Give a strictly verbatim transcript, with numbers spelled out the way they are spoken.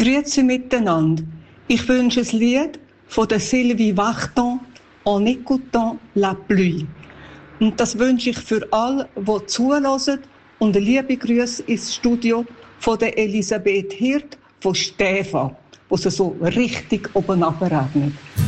Grüezi miteinander. Ich wünsche ein Lied von der Sylvie Vartan, En écoutant la pluie. Und das wünsche ich für alle, die zuhören. Und eine liebe Grüße ins Studio von der Elisabeth Hirt von Stäfa, wo sie so richtig oben abregnet.